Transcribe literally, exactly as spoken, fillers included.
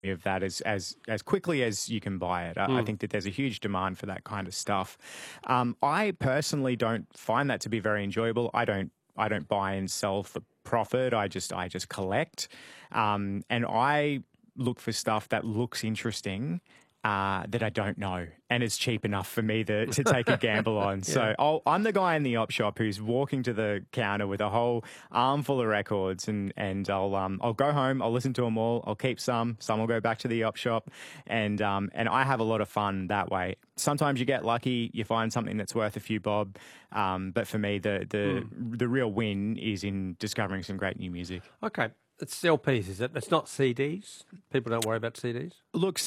of that as as as quickly as you can buy it. I, Mm. I think that there's a huge demand for that kind of stuff. Um, I personally don't find that to be very enjoyable. I don't I don't buy and sell for profit. I just I just collect, um, and I look for stuff that looks interesting. Uh, that I don't know, and it's cheap enough for me to, to take a gamble on. Yeah. So I'll, I'm the guy in the op shop who's walking to the counter with a whole armful of records, and and I'll um I'll go home, I'll listen to them all, I'll keep some, some will go back to the op shop, and um and I have a lot of fun that way. Sometimes you get lucky, you find something that's worth a few bob, um, but for me the the Mm. the real win is in discovering some great new music. Okay. It's L Ps, is it? It's not C Ds? People don't worry about C Ds? Look,